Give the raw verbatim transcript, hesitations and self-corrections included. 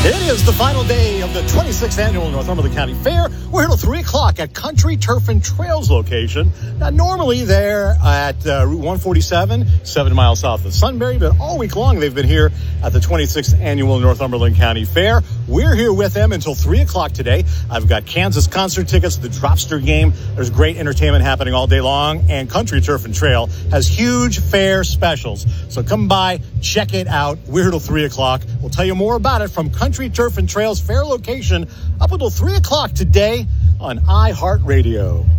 It is the final day of the twenty-sixth Annual Northumberland County Fair. We're here till three o'clock at Country Turf and Trails location. Now, normally they're at uh, Route one forty-seven, seven miles south of Sunbury, but all week long they've been here at the twenty-sixth Annual Northumberland County Fair. We're here with them until three o'clock today. I've got Kansas concert tickets, the Dropster game. There's great entertainment happening all day long, and Country Turf and Trail has huge fair specials. So come by, check it out. We're here till three o'clock. We'll tell you more about it from Country Turf and Trails fair location up until three o'clock today on iHeartRadio.